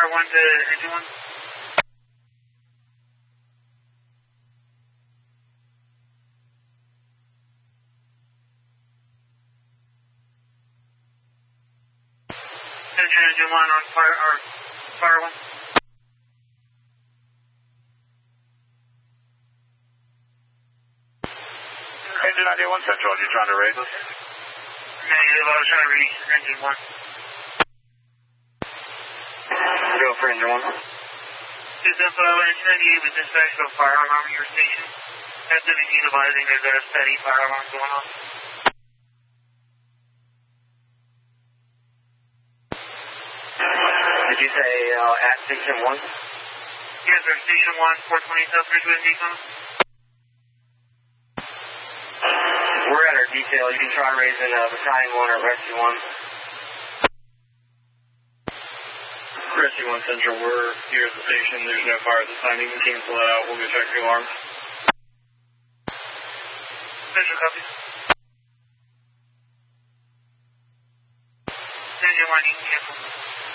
Fire 1 to Engine 1. Engine 1 on Fire 1. Engine 91 Central, you trying to raise us? Negative, I was trying to reach Engine 1. Go for Engine 1. This info, Engine 98 with dispatch to a fire alarm at your station. SWD advising there's a steady fire alarm going on. Did you say at Station 1? Yes, sir. Station 1, 420 South Ridgewood, Daytona. We're at our detail. You can try raising Battalion 1 or Rescue 1. Rescue 1 Central, we're here at the station. There's no fire at this time. You can cancel that out. We'll go check the alarm. Central, copy. Engine 1, you can cancel.